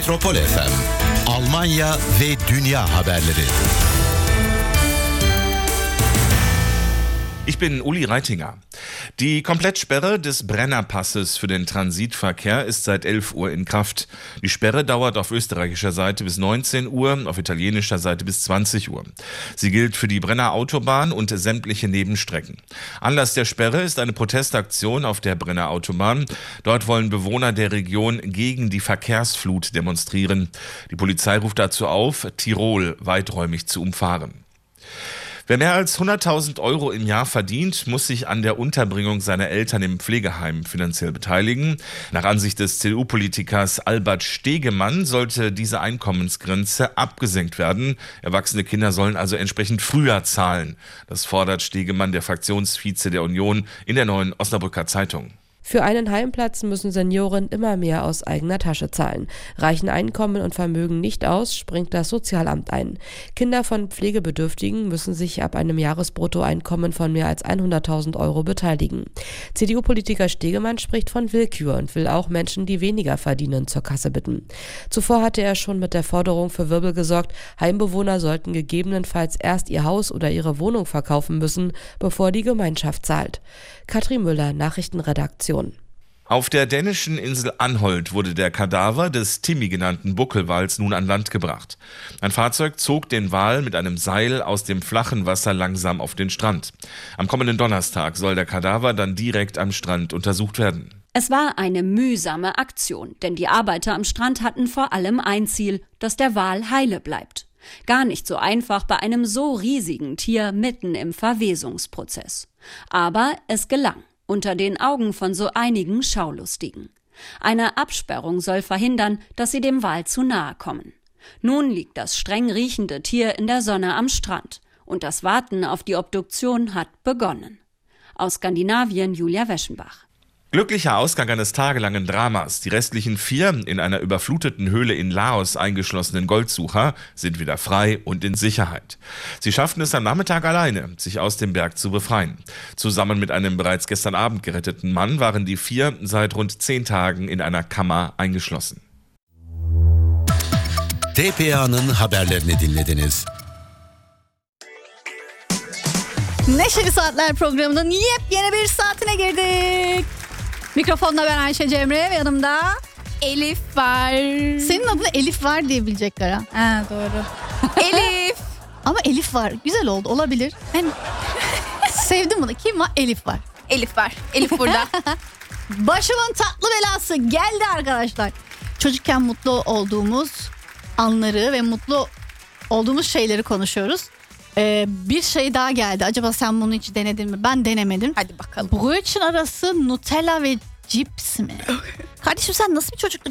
Metropol FM, Almanya ve dünya haberleri. Ich bin Uli Reitinger. Die Komplettsperre des Brennerpasses für den Transitverkehr ist seit 11 Uhr in Kraft. Die Sperre dauert auf österreichischer Seite bis 19 Uhr, auf italienischer Seite bis 20 Uhr. Sie gilt für die Brenner Autobahn und sämtliche Nebenstrecken. Anlass der Sperre ist eine Protestaktion auf der Brenner Autobahn. Dort wollen Bewohner der Region gegen die Verkehrsflut demonstrieren. Die Polizei ruft dazu auf, Tirol weiträumig zu umfahren. Wer mehr als 100.000 Euro im Jahr verdient, muss sich an der Unterbringung seiner Eltern im Pflegeheim finanziell beteiligen. Nach Ansicht des CDU-Politikers Albert Stegemann sollte diese Einkommensgrenze abgesenkt werden. Erwachsene Kinder sollen also entsprechend früher zahlen. Das fordert Stegemann, der Fraktionsvize der Union, in der Neuen Osnabrücker Zeitung. Für einen Heimplatz müssen Senioren immer mehr aus eigener Tasche zahlen. Reichen Einkommen und Vermögen nicht aus, springt das Sozialamt ein. Kinder von Pflegebedürftigen müssen sich ab einem Jahresbruttoeinkommen von mehr als 100.000 Euro beteiligen. CDU-Politiker Stegemann spricht von Willkür und will auch Menschen, die weniger verdienen, zur Kasse bitten. Zuvor hatte er schon mit der Forderung für Wirbel gesorgt, Heimbewohner sollten gegebenenfalls erst ihr Haus oder ihre Wohnung verkaufen müssen, bevor die Gemeinschaft zahlt. Katrin Müller, Nachrichtenredaktion. Auf der dänischen Insel Anholt wurde der Kadaver des Timmy genannten Buckelwals nun an Land gebracht. Ein Fahrzeug zog den Wal mit einem Seil aus dem flachen Wasser langsam auf den Strand. Am kommenden Donnerstag soll der Kadaver dann direkt am Strand untersucht werden. Es war eine mühsame Aktion, denn die Arbeiter am Strand hatten vor allem ein Ziel, dass der Wal heile bleibt. Gar nicht so einfach bei einem so riesigen Tier mitten im Verwesungsprozess. Aber es gelang. Unter den Augen von so einigen Schaulustigen. Eine Absperrung soll verhindern, dass sie dem Wal zu nahe kommen. Nun liegt das streng riechende Tier in der Sonne am Strand und das Warten auf die Obduktion hat begonnen. Aus Skandinavien Julia Weschenbach. Glücklicher Ausgang eines tagelangen Dramas. Die restlichen 4 in einer überfluteten Höhle in Laos eingeschlossenen Goldsucher sind wieder frei und in Sicherheit. Sie schafften es am Nachmittag alleine, sich aus dem Berg zu befreien. Zusammen mit einem bereits gestern Abend geretteten Mann waren die 4 seit rund 10 Tagen in einer Kammer eingeschlossen. TPA'nın haberlerini dinlediniz. Neşeli Saatler programının yepyeni bir saatine girdik. Mikrofonda ben Ayşe Cemre ve yanımda Elif var. Senin adını Elif var diye bilecekler ha. Ha doğru. Elif. Ama Elif var. Güzel oldu. Olabilir. Ben sevdim bunu. Kim var? Elif var. Elif var. Elif burada. Başımın tatlı belası geldi arkadaşlar. Çocukken mutlu olduğumuz anları ve mutlu olduğumuz şeyleri konuşuyoruz. Bir şey daha geldi. Acaba sen bunu hiç denedin mi? Ben denemedim. Hadi bakalım. Brötchen arası Nutella ve cips mi? Kardeşim sen nasıl bir çocukluk?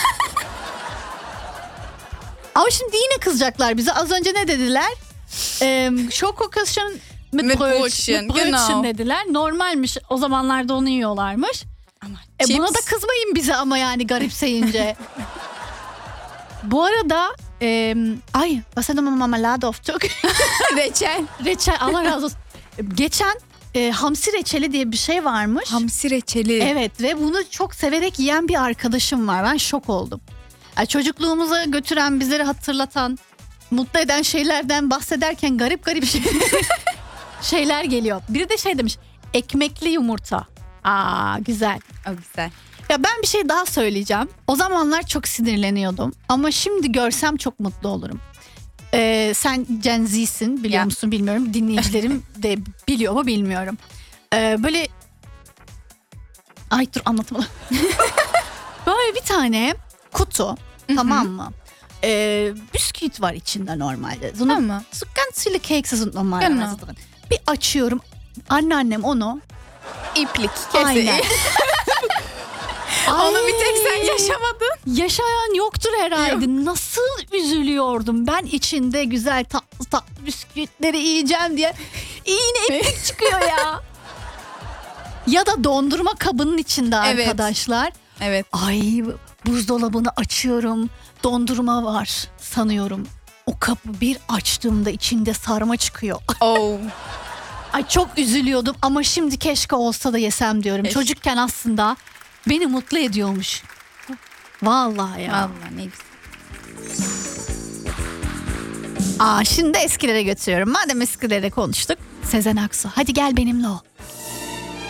Ama şimdi yine kızacaklar bize. Az önce ne dediler? Schokoküsschen mit Brötchen dediler. Normalmiş. O zamanlarda onu yiyorlarmış. Ama buna da kızmayın bize ama yani garipseyince. Bu arada was hat nochmal Marmelade auf Türk? Reçel. Reçel, Allah razı olsun. Geçen hamsi reçeli diye bir şey varmış. Hamsi reçeli. Evet ve bunu çok severek yiyen bir arkadaşım var. Ben şok oldum. Yani çocukluğumuza götüren, bizleri hatırlatan, mutlu eden şeylerden bahsederken garip şeyler geliyor. Biri de şey demiş, ekmekli yumurta. Güzel. O güzel. Ya ben bir şey daha söyleyeceğim. O zamanlar çok sinirleniyordum. Ama şimdi görsem çok mutlu olurum. Sen Gen Z'sin biliyor musun bilmiyorum. Dinleyicilerim de biliyor mu bilmiyorum. Böyle... Ay dur anlatmadım. Böyle bir tane kutu, tamam mı? Bisküvit var içinde normalde. Tamam. So ganz viele Kekse sind normalerweise drin. Bir açıyorum. Anneannem onu... İplik kese. Aynen. Onu bir tek sen yaşamadın. Yaşayan yoktur herhalde. Yok. Nasıl üzülüyordum. Ben içinde güzel tatlı tatlı bisküvitleri yiyeceğim diye. Yine iplik çıkıyor ya. Ya da dondurma kabının içinde arkadaşlar. Evet. Ay buzdolabını açıyorum. Dondurma var sanıyorum. O kapı bir açtığımda içinde sarma çıkıyor. Oh. Ay çok üzülüyordum ama şimdi keşke olsa da yesem diyorum. Çocukken aslında beni mutlu ediyormuş. Vallahi ya. Vallahi ne güzel. Şimdi eskilere götürüyorum. Madem eskilere konuştuk. Sezen Aksu. Hadi gel benimle ol.